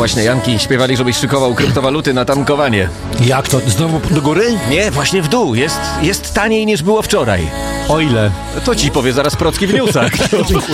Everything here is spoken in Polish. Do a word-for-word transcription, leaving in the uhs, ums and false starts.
właśnie Janki śpiewali, żebyś szykował kryptowaluty na tankowanie. Jak to? Znowu do góry? Nie, właśnie w dół. Jest, jest taniej niż było wczoraj. O ile? To ci powie zaraz Procki w newsach.